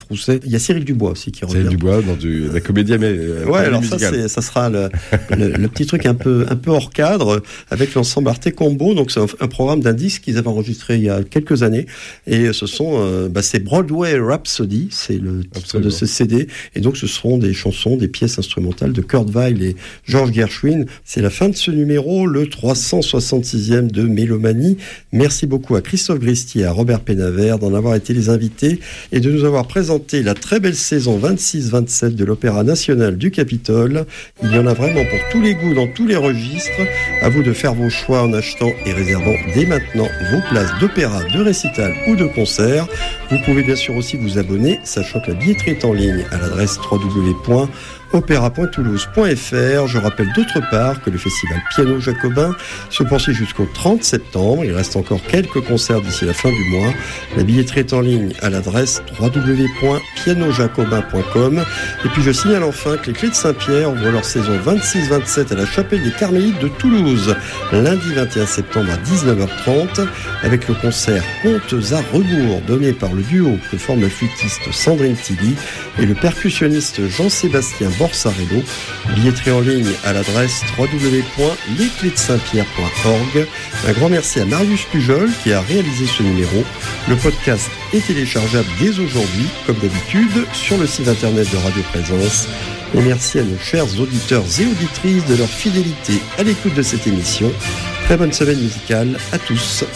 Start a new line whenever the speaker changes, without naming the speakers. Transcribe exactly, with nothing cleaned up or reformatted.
Rousset. Il y a Cyril Dubois aussi qui revient.
Cyril Dubois dans du, la comédie américaine.
Ouais, alors ça, c'est, ça sera le, le, le petit truc un peu, un peu hors cadre avec l'ensemble Arte Combo. Donc c'est un, un programme d'un disque qu'ils avaient enregistré il y a quelques années. Et ce sont, euh, bah, c'est Broadway Rhapsody, c'est le titre Absolument. de ce C D. Et donc ce seront des chansons, des pièces instrumentales de Kurt Weill et George Gershwin. C'est la fin de ce numéro, le trois cent soixante-sixième de Mélomanie. Merci beaucoup à Christophe Gristier et à Robert Pénavert d'en avoir été les invités et de nous avoir présenté la très belle saison vingt-six vingt-sept de l'Opéra National du Capitole. Il y en a vraiment pour tous les goûts, dans tous les registres. À vous de faire vos choix en achetant et réservant dès maintenant vos places d'opéra, de récital ou de concert. Vous pouvez bien sûr aussi vous abonner, sachant que la billetterie est en ligne à l'adresse w w w point opéra point toulouse point f r. Je rappelle d'autre part que le festival Piano Jacobin se poursuit jusqu'au trente septembre. Il reste encore quelques concerts d'ici la fin du mois. La billetterie est en ligne à l'adresse w w w point piano jacobin point com. Et puis je signale enfin que les Clés de Saint-Pierre ouvrent leur saison vingt-six vingt-sept à la Chapelle des Carmélites de Toulouse, lundi vingt et un septembre à dix-neuf heures trente, avec le concert Contes à rebours donné par le duo que forme la flûtiste Sandrine Tilly et le percussionniste Jean-Sébastien Borsarello. Billetterie en ligne à l'adresse w w w point les clés de saint pierre point org. Un grand merci à Marius Pujol qui a réalisé ce numéro. Le podcast est téléchargeable dès aujourd'hui, comme d'habitude, sur le site internet de Radio Présence. Et merci à nos chers auditeurs et auditrices de leur fidélité à l'écoute de cette émission. Très bonne semaine musicale à tous.